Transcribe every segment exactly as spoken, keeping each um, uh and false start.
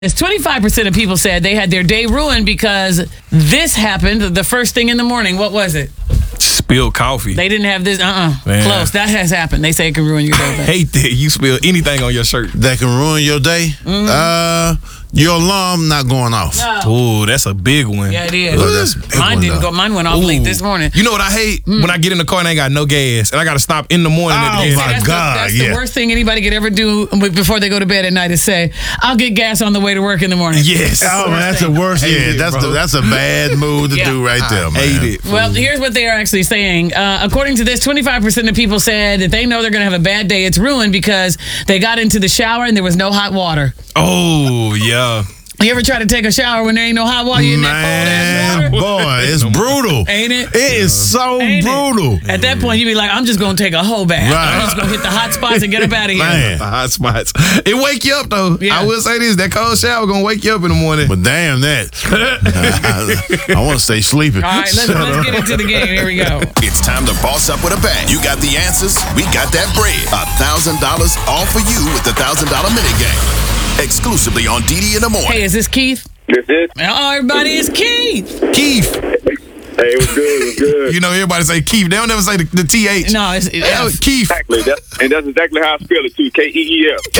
It's twenty-five percent of people said they had their day ruined because this happened the first thing in the morning. What was it? Spilled coffee. They didn't have this. Uh-uh. Man. Close. That has happened. They say it can ruin your day. I hate that you spill anything on your shirt. That can ruin your day. Mm-hmm. Uh, your alarm not going off. No. Ooh, that's a big one. Yeah, it is. Well, that's a big Mine one, didn't though. go. Mine went off Ooh. late this morning. You know what I hate? Mm. When I get in the car and I ain't got no gas, and I got to stop in the morning. at Oh, the gas my station. That's, God, the, that's yeah. the worst thing anybody could ever do before they go to bed at night is say, "I'll get gas on the way to work in the morning." Yes. Oh, man, that's the worst. Hate Yeah, it, that's bro. the, that's a bad move to Yeah. do right there, I man. hate it. Well, here's what they are actually saying. Uh, according to this, twenty-five percent of people said that they know they're going to have a bad day. It's ruined because they got into the shower and there was no hot water. Oh, yeah. You ever try to take a shower when there ain't no hot water? You in that Man, cold ass water? boy, it's brutal. Ain't it? It is so Ain't it? brutal. At that point, you be like, I'm just going to take a whole bath. Right. I'm just going to hit the hot spots and get up out of here. Man. The hot spots. It wake you up, though. Yeah. I will say this. That cold shower going to wake you up in the morning. But damn that. I, I want to stay sleeping. All right, let's, let's get into the game. Here we go. It's time to boss up with a bang. You got the answers, we got that bread. A thousand dollars all for you with the thousand dollar mini game. Exclusively on D D in the morning. Hey, is this Keith? This it? Oh, everybody, it's Keith. Keith. Hey, it was good. It was good. You know, everybody say Keith. They don't never say the, the T H. No, it's, it's Oh, Keith. Exactly. That, and that's exactly how I spell it, too. K E E F.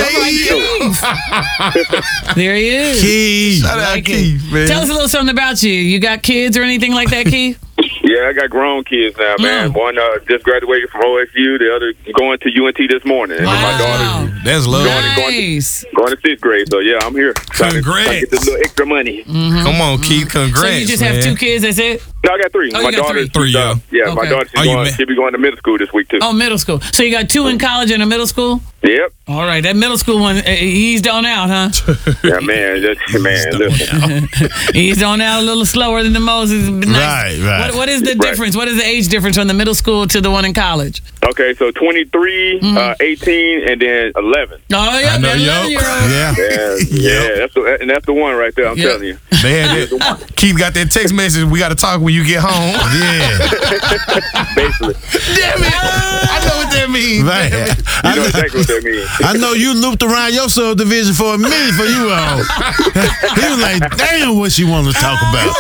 Keith. There he is. Keith. Shout out Like it. Keith, man. Tell us a little something about you. You got kids or anything like that, Keith? Yeah, I got grown kids now, man. Mm. One uh, just graduated from O S U. The other going to U N T this morning. And my Wow. daughter's That's love. Going- going- Nice. going to sixth grade. So, yeah, I'm here. Trying to, Congrats. trying to get this little extra money. Come on, Keith. Congrats, So you just man. have two kids, that's it? No, I got three. Oh, you my got daughter, three. Three, uh, yeah. yeah, my Okay. daughter, she's Are you going, ma- she'll be going to middle school this week, too. Oh, middle school. So you got two in college and a middle school? Yep. All right, that middle school one, uh, eased on out, huh? Yeah, man. Just, man, listen. Eased on out a little slower than the Moses. Nice. Right, right. What, what is the Right. difference? What is the age difference from the middle school to the one in college? Okay, so twenty-three, uh, eighteen, and then eleven. Oh, yeah, I know, that yo. eleven-year-old. Yeah. Yeah, yeah, that's the, and that's the one right there. I'm Yep. telling you. Man, that- Keith got that text message. We got to talk when you get home. Yeah. Basically, Damn it. I know what that means. Man. you I know know, exactly what that means. I know you looped around your subdivision for a minute for you all. He was like, damn, what she wanted to talk about.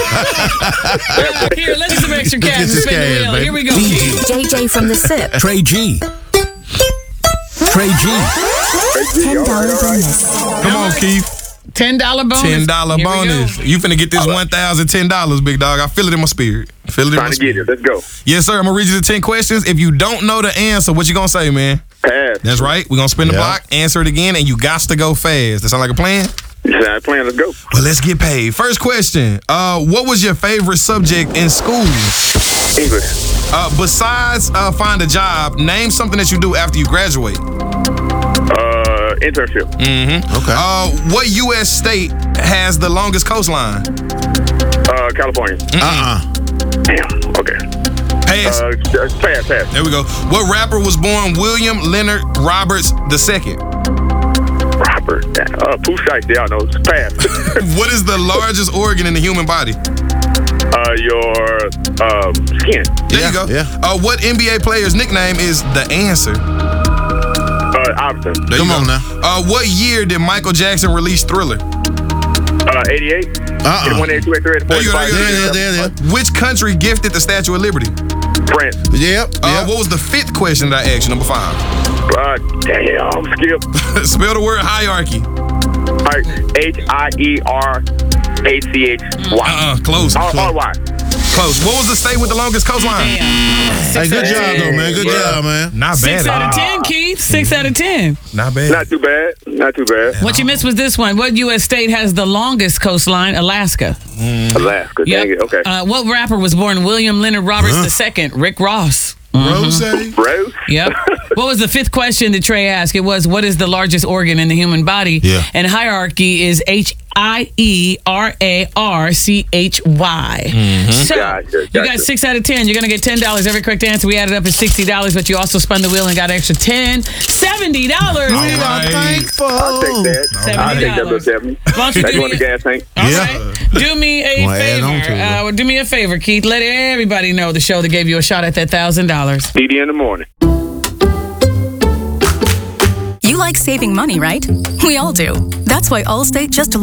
Here, let's get some extra cash and Let's get spin the this cash, wheel. baby. Here we go. Keith. J J from the SIP. Trey G. Trey G. ten dollar bonus. Come on, Keith. ten dollar bonus. ten dollar Here we bonus. go. You finna get this one thousand ten dollars, big dog. I feel it in my spirit. Feel it in my Trying to spirit. get it. Let's go. Yes, sir. I'm gonna read you the ten questions. If you don't know the answer, what you gonna say, man? Pass. That's right. We're gonna spin the Yeah. block, answer it again, and you got to go fast. That sound like a plan? Yeah, plan. Let's go. Well, let's get paid. First question. Uh, what was your favorite subject in school? English. Uh, besides uh, find a job, name something that you do after you graduate. Uh, internship. Okay. Uh, what U S state has the longest coastline? Uh, California. Uh-uh. Damn. Okay. Pass. Uh, pass. Pass. There we go. What rapper was born William Leonard Roberts the second? Robert. Uh, Pooh Shiesty. I know. Pass. What is the largest organ in the human body? uh, your um, skin. There Yeah, you go. yeah. Uh, what N B A player's nickname is The Answer? Uh, Iverson. There you Come go. on now. Uh, what year did Michael Jackson release Thriller? Uh, eighty-eight. Uh-uh. eighty-one, eighty-two, eighty-three, There you go, there you go, Yeah, there you yeah, go. yeah, yeah. Which country gifted the Statue of Liberty? France. Yep. Uh, yep. What was the fifth question that I asked you? Number five. Uh, damn. Skip. Spell the word hierarchy. H I E R A C H Y. Uh-uh, close. R R Y. Close. What was the state with the longest coastline? Hey, good job, though, man. Good Yeah. job, man. Not bad. Six at out of all. ten, Keith. Six out of ten. Not bad. Not too bad. Not too bad. What you missed was this one. What U S state has the longest coastline? Alaska. Alaska. Dang it. Okay. Uh, what rapper was born William Leonard Roberts the second? Rick Ross. Rose? Rose? Yep. What was the fifth question that Trey asked? It was, what is the largest organ in the human body? Yeah. And hierarchy is H I E R A R C H Y. So, Gotcha, you got gotcha. six out of ten. You're going to get ten dollars. Every correct answer we added up is sixty dollars, but you also spun the wheel and got an extra ten dollars. seventy dollars. We All are right. thankful. I'll take that. I'll take that little seventy. Why don't you That's do going to me- gas tank. All Yeah. right. Do me a Wanna add on to favor. it. Uh, do me a favor, Keith. Let everybody know the show that gave you a shot at that one thousand dollars. D D in the morning. You like saving money, right? We all do. That's That's why Allstate just